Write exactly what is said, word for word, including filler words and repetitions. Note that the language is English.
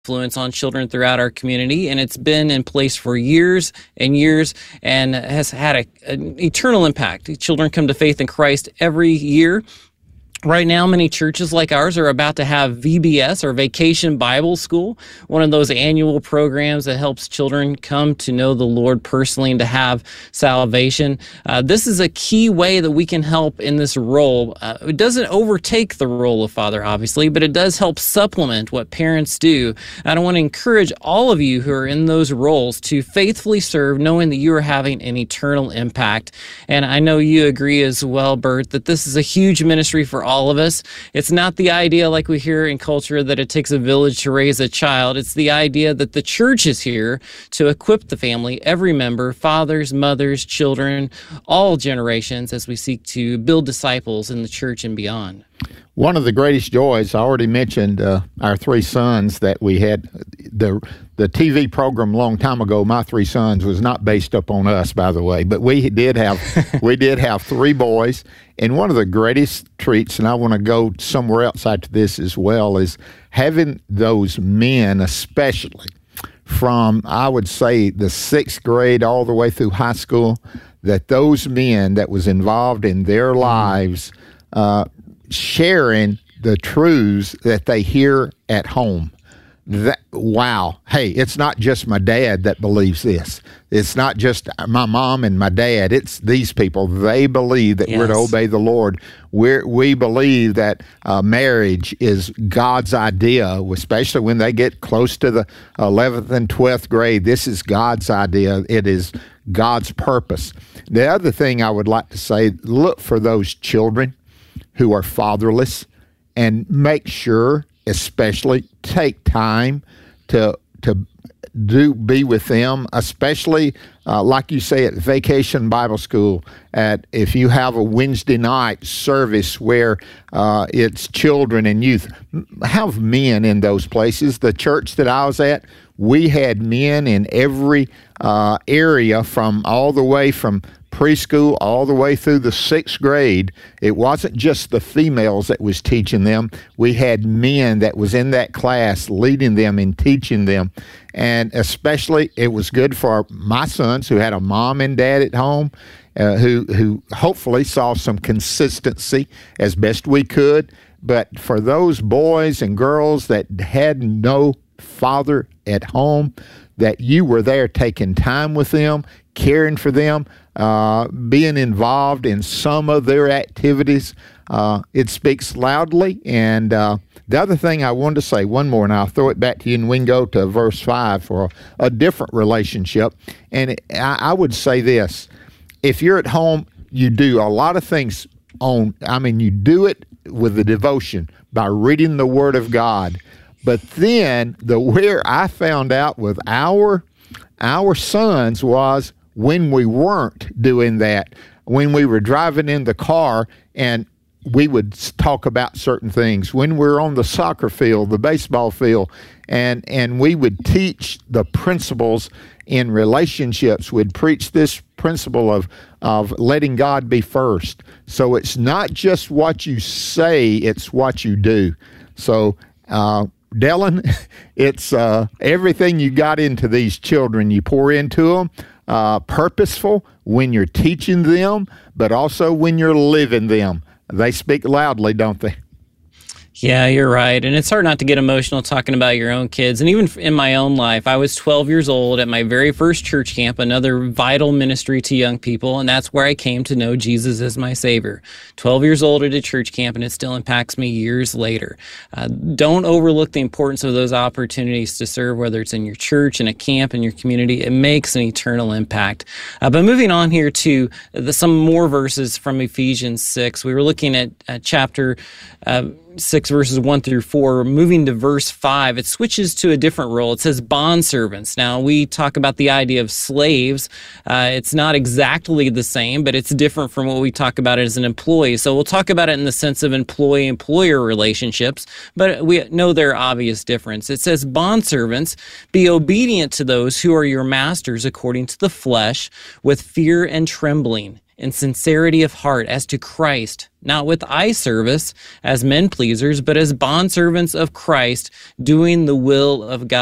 influence on children throughout our community, and it's been in place for years and years and has had a, an eternal impact. Children come to faith in Christ every year. Right now, many churches like ours are about to have V B S, or Vacation Bible School, one of those annual programs that helps children come to know the Lord personally and to have salvation. Uh, this is a key way that we can help in this role. Uh, it doesn't overtake the role of father, obviously, but it does help supplement what parents do. And I want to encourage all of you who are in those roles to faithfully serve, knowing that you are having an eternal impact. And I know you agree as well, Bert, that this is a huge ministry for all all of us. It's not the idea like we hear in culture that it takes a village to raise a child. It's the idea that the church is here to equip the family, every member, fathers, mothers, children, all generations, as we seek to build disciples in the church and beyond. One of the greatest joys, I already mentioned uh, our three sons that we had. The the T V program a long time ago, My Three Sons, was not based upon us, by the way, but we did have we did have three boys. And one of the greatest treats, and I want to go somewhere else after this as well, is having those men, especially from, I would say, the sixth grade all the way through high school, that those men that was involved in their lives uh, sharing the truths that they hear at home. That, wow. Hey, it's not just my dad that believes this. It's not just my mom and my dad. It's these people. They believe that yes. we're to obey the Lord. We're, we believe that uh, marriage is God's idea, especially when they get close to the eleventh and twelfth grade. This is God's idea. It is God's purpose. The other thing I would like to say, look for those children who are fatherless and make sure, especially, take time to to do be with them, especially uh, like you say at Vacation Bible School. At if you have a Wednesday night service where uh, it's children and youth, have men in those places. The church that I was at, we had men in every uh, area, from all the way from preschool all the way through the sixth grade. It wasn't just the females that was teaching them. We had men that was in that class leading them and teaching them. And especially it was good for my sons who had a mom and dad at home, uh, who, who hopefully saw some consistency as best we could. But for those boys and girls that had no father at home, that you were there taking time with them, caring for them, uh, being involved in some of their activities. Uh, it speaks loudly. And uh, the other thing I wanted to say, one more, and I'll throw it back to you, and we can go to verse five for a, a different relationship. And it, I, I would say this: if you're at home, you do a lot of things on, I mean, you do it with the devotion by reading the Word of God. But then the where I found out with our our sons was when we weren't doing that, when we were driving in the car and we would talk about certain things, when we were on the soccer field, the baseball field, and, and we would teach the principles in relationships. We'd preach this principle of, of letting God be first. So it's not just what you say, it's what you do. So, uh, Dellen, it's uh, everything you got into these children, you pour into them, uh, purposeful when you're teaching them, but also when you're living them. They speak loudly, don't they? Yeah, you're right. And it's hard not to get emotional talking about your own kids. And even in my own life, I was twelve years old at my very first church camp, another vital ministry to young people. And that's where I came to know Jesus as my Savior. twelve years old at a church camp, and it still impacts me years later. Uh, don't overlook the importance of those opportunities to serve, whether it's in your church, in a camp, in your community. It makes an eternal impact. Uh, but moving on here to the, some more verses from Ephesians six. We were looking at uh, chapter uh, six verses one through four. Moving to verse five, it switches to a different role. It says bondservants. Now, we talk about the idea of slaves. Uh, it's not exactly the same, but it's different from what we talk about as an employee. So we'll talk about it in the sense of employee-employer relationships, but we know there are obvious difference. It says, bondservants, be obedient to those who are your masters according to the flesh, with fear and trembling, in sincerity of heart as to Christ, not with eye service as men pleasers, but as bondservants of Christ, doing the will of God.